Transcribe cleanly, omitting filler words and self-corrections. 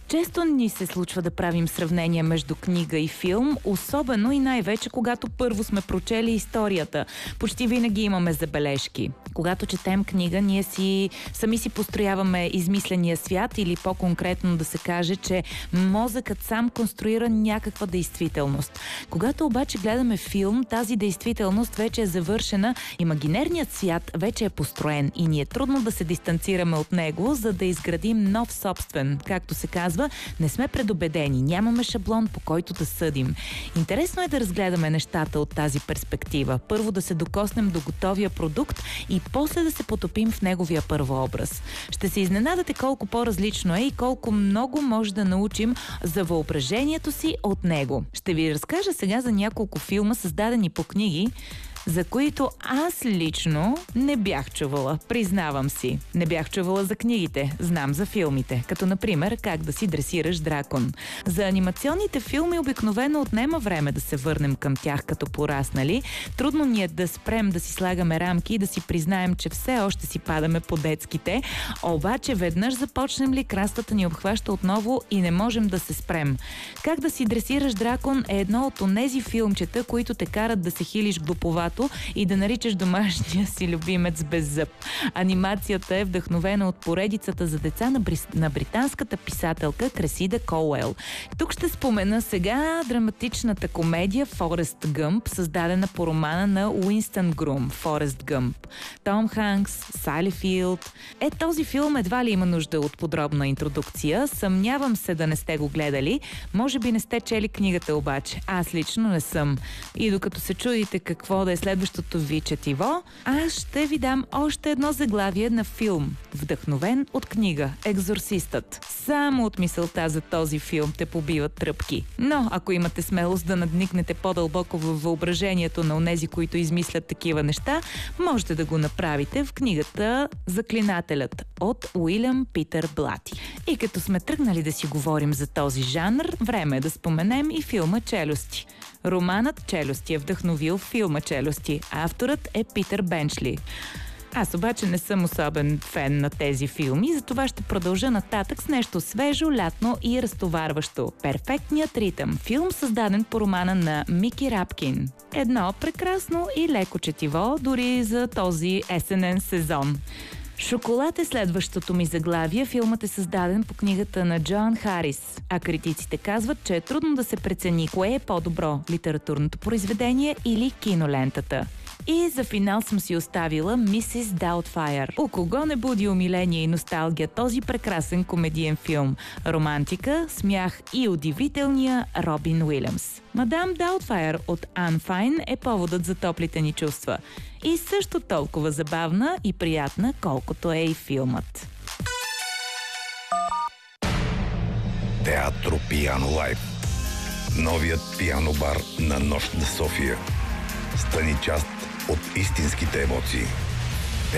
Често ни се случва да правим сравнения между книга и филм, особено и най-вече когато първо сме прочели историята. Почти винаги имаме забележки. Когато четем книга, ние сами си построяваме измисления свят или по-конкретно да се каже, че мозъкът сам конструира някаква действителност. Когато обаче гледаме филм, тази действителност вече е завършена, имагинерният свят вече е построен и ни е трудно да се дистанцираме от него, за да изградим нов собствен. Както се казва, не сме предубедени, нямаме шаблон, по който да съдим. Интересно е да разгледаме нещата от тази перспектива. Първо да се докоснем до готовия продукт и после да се потопим в неговия първообраз. Ще се изненадате колко по-различно е и колко много може да научим за въображението си от него. Ще ви разкажа сега за няколко филма, създадени по книги, за които аз лично не бях чувала. Признавам си. Не бях чувала за книгите, знам за филмите. Като например Как да си дресираш дракон. За анимационните филми обикновено отнема време да се върнем към тях като пораснали. Трудно ни е да спрем да си слагаме рамки и да си признаем, че все още си падаме по детските. Обаче веднъж започнем ли, краставата ни обхваща отново и не можем да се спрем. Как да си дресираш дракон е едно от онези филмчета, които те карат да се хилиш глуповато и да наричаш домашния си любимец без зъб. Анимацията е вдъхновена от поредицата за деца на британската писателка Кресида Коуел. Тук ще спомена сега драматичната комедия Форест Гъмп, създадена по романа на Уинстън Грум Форест Гъмп. Том Ханкс, Сали Филд. Този филм едва ли има нужда от подробна интродукция. Съмнявам се да не сте го гледали. Може би не сте чели книгата обаче. Аз лично не съм. И докато се чудите какво да е следващото ви четиво, аз ще ви дам още едно заглавие на филм, вдъхновен от книга Екзорцистът. Само от мисълта за този филм те побиват тръпки. Но ако имате смелост да надникнете по-дълбоко във въображението на онези, които измислят такива неща, можете да го направите в книгата Заклинателят от Уилям Питър Блати. И като сме тръгнали да си говорим за този жанр, време е да споменем и филма Челюсти. Романът Челюсти е вдъхновил филма Челюсти. Авторът е Питър Бенчли. Аз обаче не съм особен фен на тези филми, затова ще продължа нататък с нещо свежо, лятно и разтоварващо. Перфектният ритъм. Филм, създаден по романа на Мики Рапкин. Едно прекрасно и леко четиво, дори за този есенен сезон. Шоколад е следващото ми заглавие. Филмът е създаден по книгата на Джоан Харис, а критиците казват, че е трудно да се прецени кое е по-добро – литературното произведение или кинолентата. И за финал съм си оставила Мисис Даутфайр. У кого не буди умиление и носталгия този прекрасен комедиен филм? Романтика, смях и удивителния Робин Уилямс. Мадам Даутфайр от Ан Файн е поводът за топлите ни чувства. И също толкова забавна и приятна, колкото е и филмът. Театро Пиано Лайв. Новият пиано бар на Нощ на София. Стани част от истинските емоции.